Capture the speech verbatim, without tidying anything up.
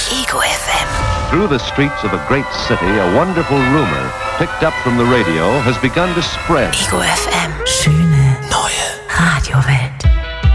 Ego F M. Through the streets of a great city, a wonderful rumor, picked up from the radio, has begun to spread. Ego F M. Schöne, neue Radiowelt.